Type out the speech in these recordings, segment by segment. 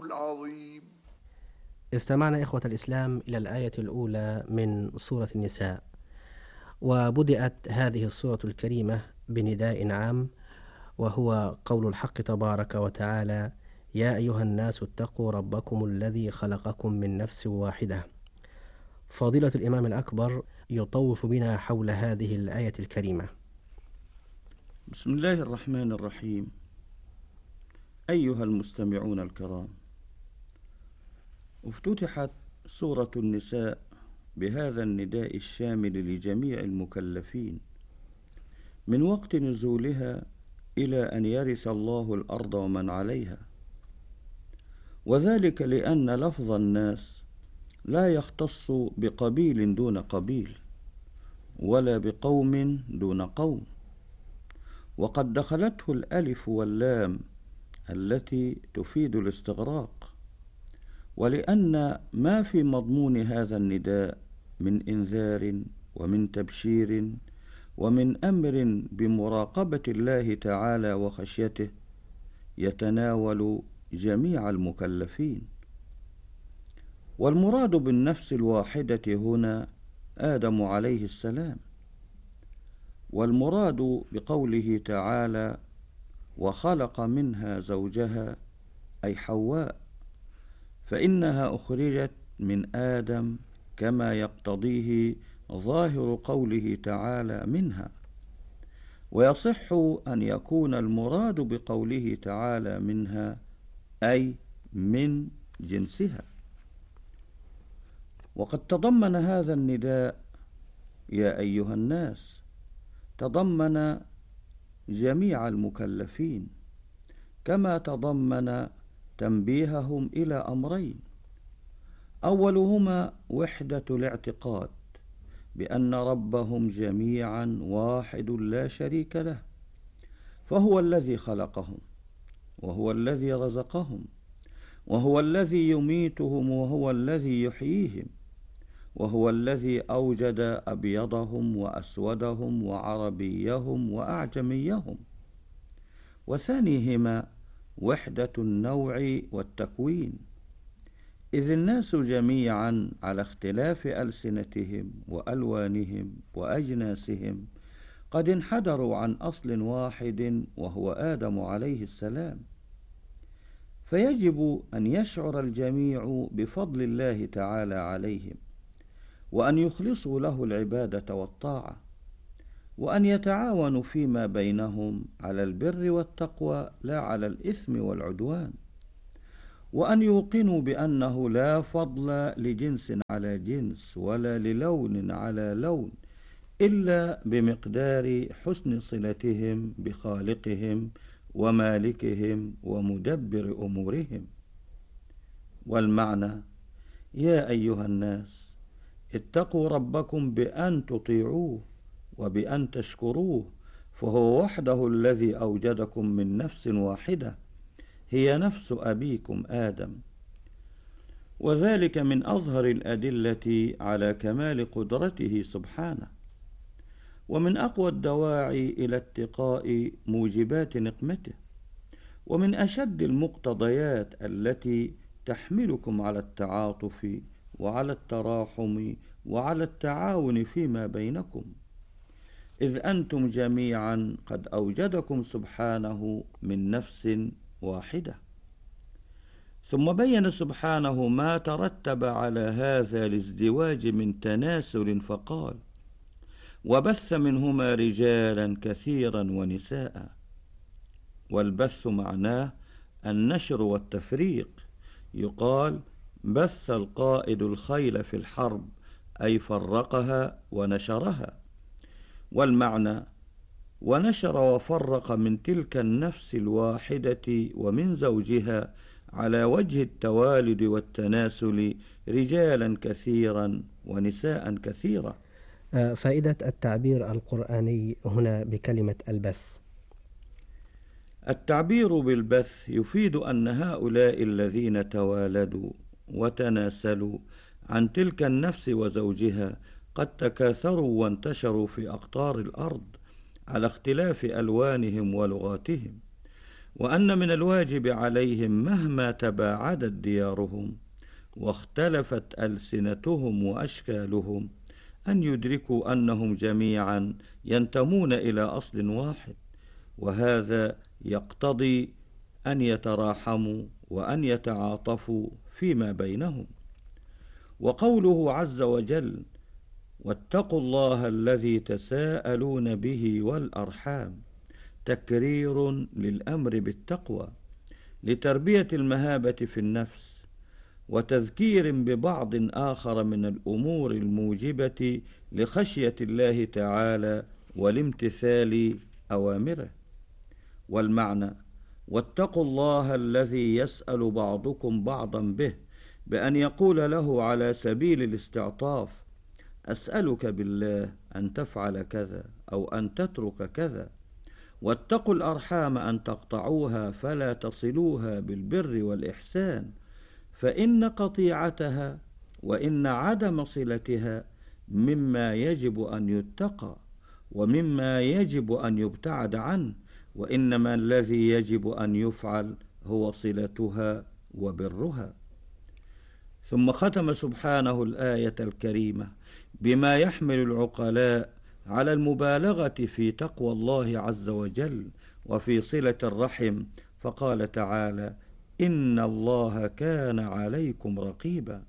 العظيم. استمعنا إخوة الإسلام إلى الآية الأولى من سورة النساء، وبدأت هذه السورة الكريمة بنداء عام، وهو قول الحق تبارك وتعالى: يا أيها الناس اتقوا ربكم الذي خلقكم من نفس واحدة. فضيلة الإمام الأكبر يطوف بنا حول هذه الآية الكريمة. بسم الله الرحمن الرحيم. أيها المستمعون الكرام، افتتحت سورة النساء بهذا النداء الشامل لجميع المكلفين من وقت نزولها إلى أن يرث الله الأرض ومن عليها، وذلك لأن لفظ الناس لا يختص بقبيل دون قبيل ولا بقوم دون قوم، وقد دخلته الألف واللام التي تفيد الاستغراق، ولأن ما في مضمون هذا النداء من إنذار ومن تبشير ومن أمر بمراقبة الله تعالى وخشيته يتناول جميع المكلفين. والمراد بالنفس الواحدة هنا آدم عليه السلام، والمراد بقوله تعالى وخلق منها زوجها أي حواء، فإنها أخرجت من آدم كما يقتضيه ظاهر قوله تعالى منها، ويصح أن يكون المراد بقوله تعالى منها أي من جنسها. وقد تضمن هذا النداء يا أيها الناس تضمن جميع المكلفين، كما تضمن تنبيههم إلى أمرين: أولهما وحدة الاعتقاد بأن ربهم جميعا واحد لا شريك له، فهو الذي خلقهم وهو الذي رزقهم وهو الذي يميتهم وهو الذي يحييهم، وهو الذي أوجد أبيضهم وأسودهم وعربيهم وأعجميهم. وثانيهما وحدة النوع والتكوين، إذ الناس جميعا على اختلاف ألسنتهم وألوانهم وأجناسهم قد انحدروا عن أصل واحد وهو آدم عليه السلام، فيجب أن يشعر الجميع بفضل الله تعالى عليهم، وأن يخلصوا له العبادة والطاعة، وأن يتعاونوا فيما بينهم على البر والتقوى لا على الإثم والعدوان، وأن يوقنوا بأنه لا فضل لجنس على جنس ولا للون على لون إلا بمقدار حسن صلتهم بخالقهم ومالكهم ومدبر أمورهم. والمعنى: يا أيها الناس اتقوا ربكم بأن تطيعوه وبأن تشكروه، فهو وحده الذي أوجدكم من نفس واحدة هي نفس أبيكم آدم، وذلك من أظهر الأدلة على كمال قدرته سبحانه، ومن أقوى الدواعي إلى اتقاء موجبات نقمته، ومن أشد المقتضيات التي تحملكم على التعاطف وعلى التراحم وعلى التعاون فيما بينكم، إذ أنتم جميعا قد أوجدكم سبحانه من نفس واحدة. ثم بين سبحانه ما ترتب على هذا الازدواج من تناسل فقال: وبث منهما رجالا كثيرا ونساء. والبث معناه النشر والتفريق، يقال بث القائد الخيل في الحرب أي فرقها ونشرها، والمعنى ونشر وفرق من تلك النفس الواحدة ومن زوجها على وجه التوالد والتناسل رجالا كثيرا ونساء كثيرة. فائدة التعبير القرآني هنا بكلمة البث. التعبير بالبث يفيد أن هؤلاء الذين توالدوا وتناسلوا عن تلك النفس وزوجها قد تكاثروا وانتشروا في أقطار الأرض على اختلاف ألوانهم ولغاتهم، وأن من الواجب عليهم مهما تباعدت ديارهم واختلفت ألسنتهم وأشكالهم أن يدركوا أنهم جميعا ينتمون إلى أصل واحد، وهذا يقتضي أن يتراحموا وأن يتعاطفوا فيما بينهم. وقوله عز وجل: واتقوا الله الذي تساءلون به والأرحام، تكرير للأمر بالتقوى لتربية المهابة في النفس، وتذكير ببعض آخر من الأمور الموجبة لخشية الله تعالى والامتثال أوامره. والمعنى: واتقوا الله الذي يسأل بعضكم بعضا به، بأن يقول له على سبيل الاستعطاف: أسألك بالله أن تفعل كذا أو أن تترك كذا. واتقوا الأرحام أن تقطعوها فلا تصلوها بالبر والإحسان، فإن قطيعتها وإن عدم صلتها مما يجب أن يتقى ومما يجب أن يبتعد عنه، وإنما الذي يجب أن يفعل هو صلتها وبرها. ثم ختم سبحانه الآية الكريمة بما يحمل العقلاء على المبالغة في تقوى الله عز وجل وفي صلة الرحم، فقال تعالى: إن الله كان عليكم رقيبا،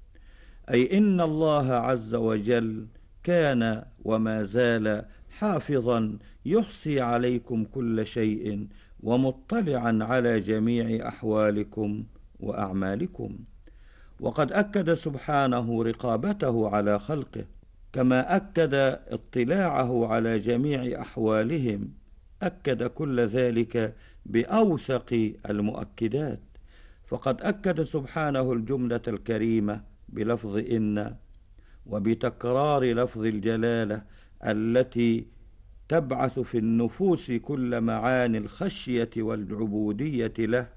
أي إن الله عز وجل كان وما زال حافظا يحصي عليكم كل شيء ومطلعا على جميع أحوالكم وأعمالكم. وقد أكد سبحانه رقابته على خلقه، كما أكد اطلاعه على جميع أحوالهم، أكد كل ذلك بأوثق المؤكدات. فقد أكد سبحانه الجملة الكريمة بلفظ إن، وبتكرار لفظ الجلالة التي تبعث في النفوس كل معاني الخشية والعبودية له،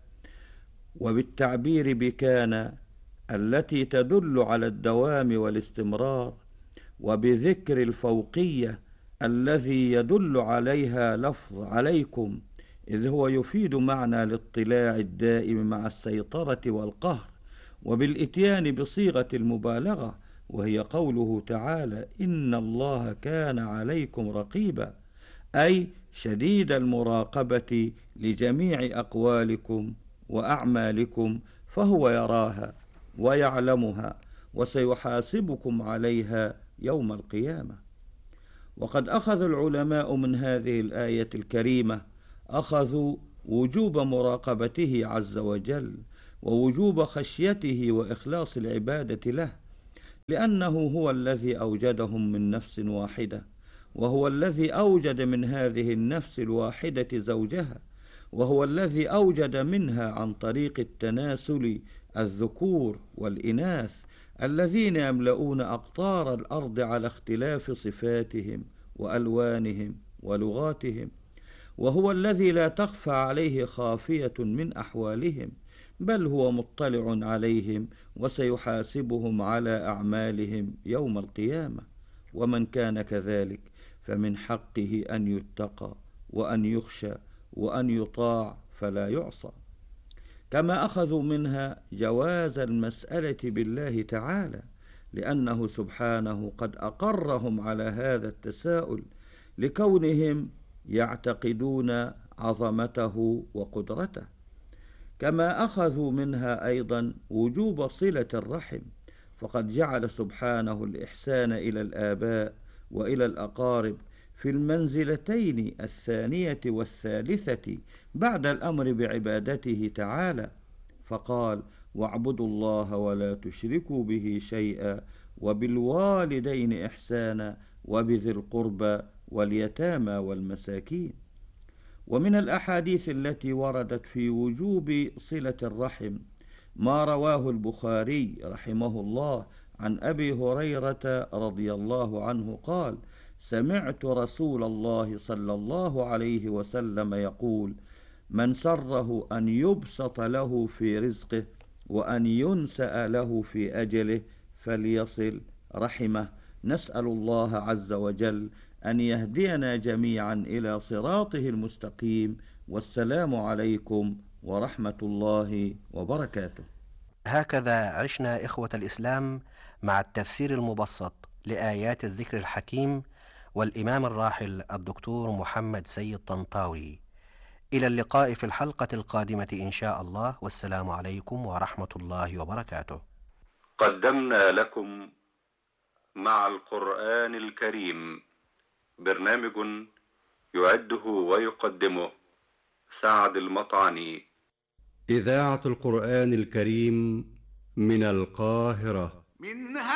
وبالتعبير بكان التي تدل على الدوام والاستمرار، وبذكر الفوقية الذي يدل عليها لفظ عليكم، إذ هو يفيد معنى الاطلاع الدائم مع السيطرة والقهر، وبالإتيان بصيغة المبالغة وهي قوله تعالى: إن الله كان عليكم رقيبا، أي شديد المراقبة لجميع أقوالكم وأعمالكم، فهو يراها ويعلمها وسيحاسبكم عليها يوم القيامة. وقد أخذ العلماء من هذه الآية الكريمة أخذوا وجوب مراقبته عز وجل ووجوب خشيته وإخلاص العبادة له، لأنه هو الذي أوجدهم من نفس واحدة، وهو الذي أوجد من هذه النفس الواحدة زوجها، وهو الذي أوجد منها عن طريق التناسل الذكور والإناث الذين يملؤون أقطار الأرض على اختلاف صفاتهم وألوانهم ولغاتهم، وهو الذي لا تخفى عليه خافية من أحوالهم، بل هو مطلع عليهم وسيحاسبهم على أعمالهم يوم القيامة. ومن كان كذلك فمن حقه أن يتقى وأن يخشى وأن يطاع فلا يعصى. كما أخذوا منها جواز المسألة بالله تعالى، لأنه سبحانه قد أقرهم على هذا التساؤل لكونهم يعتقدون عظمته وقدرته. كما أخذوا منها أيضا وجوب صلة الرحم، فقد جعل سبحانه الإحسان إلى الآباء وإلى الأقارب في المنزلتين الثانية والثالثة بعد الأمر بعبادته تعالى، فقال: واعبدوا الله ولا تشركوا به شيئا وبالوالدين إحسانا وبذي القربى واليتامى والمساكين. ومن الأحاديث التي وردت في وجوب صلة الرحم ما رواه البخاري رحمه الله عن أبي هريرة رضي الله عنه قال: سمعت رسول الله صلى الله عليه وسلم يقول: من سره أن يبسط له في رزقه وأن ينسأ له في أجله فليصل رحمه. نسأل الله عز وجل أن يهدينا جميعا إلى صراطه المستقيم، والسلام عليكم ورحمة الله وبركاته. هكذا عشنا إخوة الإسلام مع التفسير المبسط لآيات الذكر الحكيم والإمام الراحل الدكتور محمد سيد طنطاوي. إلى اللقاء في الحلقة القادمة إن شاء الله، والسلام عليكم ورحمة الله وبركاته. قدمنا لكم مع القرآن الكريم برنامج يعده ويقدمه سعد المطعني. إذاعة القرآن الكريم من القاهرة.